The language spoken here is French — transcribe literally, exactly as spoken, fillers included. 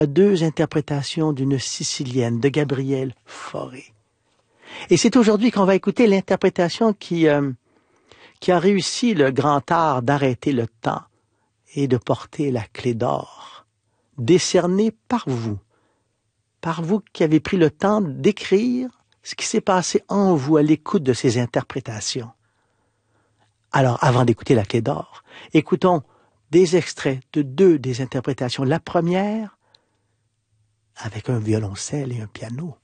Deux interprétations d'une Sicilienne, de Gabrielle Fauré. Et c'est aujourd'hui qu'on va écouter l'interprétation qui, euh, qui a réussi le grand art d'arrêter le temps et de porter la clé d'or, décernée par vous, par vous qui avez pris le temps d'écrire ce qui s'est passé en vous à l'écoute de ces interprétations. Alors, avant d'écouter la clé d'or, écoutons des extraits de deux des interprétations. La première, avec un violoncelle et un piano.